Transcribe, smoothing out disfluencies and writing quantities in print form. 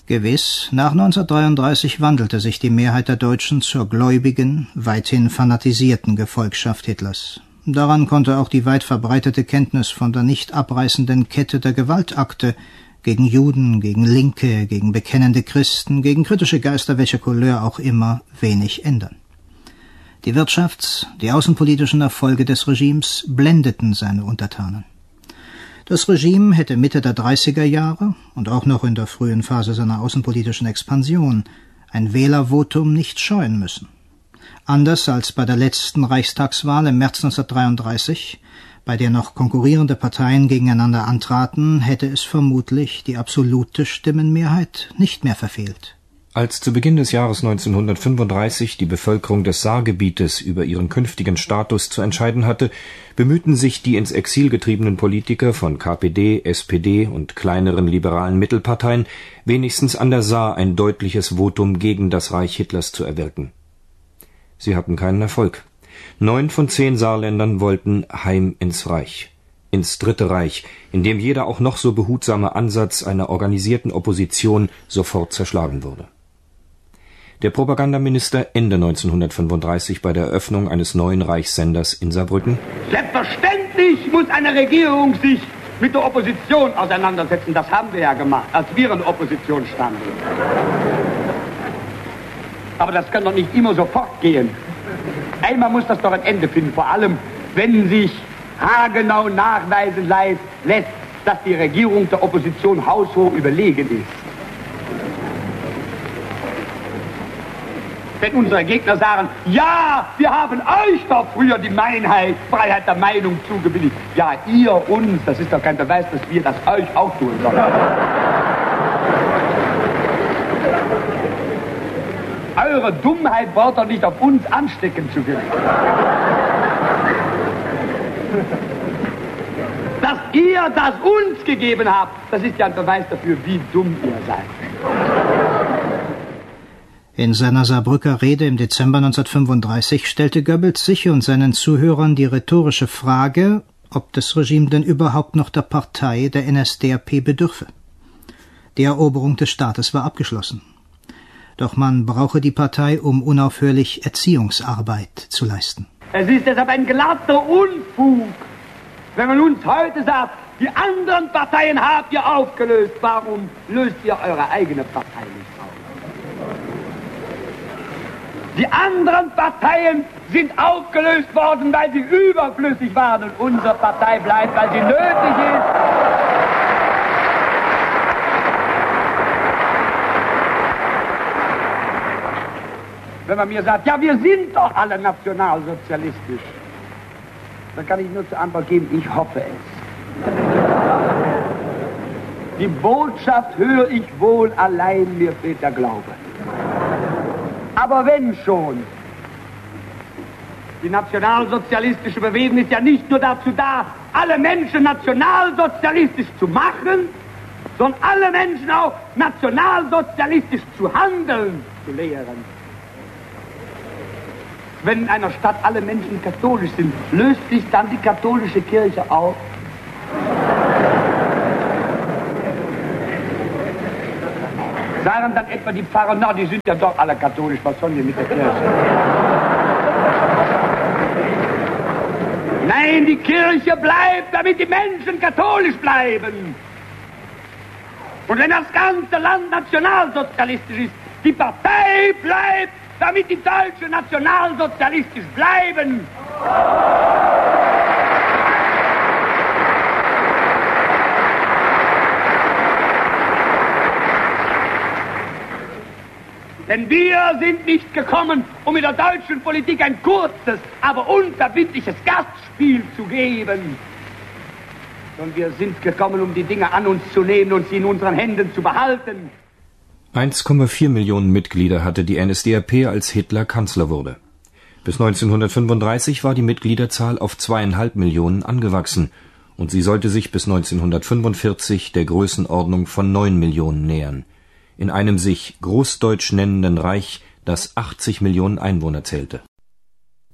Gewiss, nach 1933 wandelte sich die Mehrheit der Deutschen zur gläubigen, weithin fanatisierten Gefolgschaft Hitlers. Daran konnte auch die weit verbreitete Kenntnis von der nicht abreißenden Kette der Gewaltakte gegen Juden, gegen Linke, gegen bekennende Christen, gegen kritische Geister welcher Couleur auch immer wenig ändern. Die die außenpolitischen Erfolge des Regimes blendeten seine Untertanen. Das Regime hätte Mitte der 30er Jahre und auch noch in der frühen Phase seiner außenpolitischen Expansion ein Wählervotum nicht scheuen müssen. Anders als bei der letzten Reichstagswahl im März 1933, bei der noch konkurrierende Parteien gegeneinander antraten, hätte es vermutlich die absolute Stimmenmehrheit nicht mehr verfehlt. Als zu Beginn des Jahres 1935 die Bevölkerung des Saargebietes über ihren künftigen Status zu entscheiden hatte, bemühten sich die ins Exil getriebenen Politiker von KPD, SPD und kleineren liberalen Mittelparteien, wenigstens an der Saar ein deutliches Votum gegen das Reich Hitlers zu erwirken. Sie hatten keinen Erfolg. 9 von 10 Saarländern wollten heim ins Reich. Ins Dritte Reich, in dem jeder auch noch so behutsame Ansatz einer organisierten Opposition sofort zerschlagen wurde. Der Propagandaminister Ende 1935 bei der Eröffnung eines neuen Reichssenders in Saarbrücken: Selbstverständlich muss eine Regierung sich mit der Opposition auseinandersetzen. Das haben wir ja gemacht, als wir in der Opposition standen. Aber das kann doch nicht immer so fortgehen. Einmal muss das doch ein Ende finden, vor allem wenn sich haargenau nachweisen lässt, dass die Regierung der Opposition haushoch überlegen ist. Wenn unsere Gegner sagen, ja, wir haben euch doch früher die Freiheit der Meinung zugebilligt. Ja, ihr uns, das ist doch kein Beweis, dass wir das euch auch tun sollen. Eure Dummheit braucht doch nicht auf uns anstecken zu können. Dass ihr das uns gegeben habt, das ist ja ein Beweis dafür, wie dumm ihr seid. In seiner Saarbrücker Rede im Dezember 1935 stellte Goebbels sich und seinen Zuhörern die rhetorische Frage, ob das Regime denn überhaupt noch der Partei der NSDAP bedürfe. Die Eroberung des Staates war abgeschlossen. Doch man brauche die Partei, um unaufhörlich Erziehungsarbeit zu leisten. Es ist deshalb ein glatter Unfug, wenn man uns heute sagt, die anderen Parteien habt ihr aufgelöst. Warum löst ihr eure eigene Partei nicht auf? Die anderen Parteien sind aufgelöst worden, weil sie überflüssig waren, und unsere Partei bleibt, weil sie nötig ist. Wenn man mir sagt, ja, wir sind doch alle nationalsozialistisch, dann kann ich nur zur Antwort geben, ich hoffe es. Die Botschaft höre ich wohl, allein mir fehlt der Glaube. Aber wenn schon, die nationalsozialistische Bewegung ist ja nicht nur dazu da, alle Menschen nationalsozialistisch zu machen, sondern alle Menschen auch nationalsozialistisch zu handeln, zu lehren. Wenn in einer Stadt alle Menschen katholisch sind, löst sich dann die katholische Kirche auf? Sagen dann etwa die Pfarrer, na, die sind ja doch alle katholisch, was sollen wir mit der Kirche? Nein, die Kirche bleibt, damit die Menschen katholisch bleiben. Und wenn das ganze Land nationalsozialistisch ist, die Partei bleibt, damit die Deutschen nationalsozialistisch bleiben. Denn wir sind nicht gekommen, um in der deutschen Politik ein kurzes, aber unverbindliches Gastspiel zu geben. Sondern wir sind gekommen, um die Dinge an uns zu nehmen und sie in unseren Händen zu behalten. 1,4 Millionen Mitglieder hatte die NSDAP, als Hitler Kanzler wurde. Bis 1935 war die Mitgliederzahl auf 2,5 Millionen angewachsen und sie sollte sich bis 1945 der Größenordnung von 9 Millionen nähern. In einem sich Großdeutsch nennenden Reich, das 80 Millionen Einwohner zählte.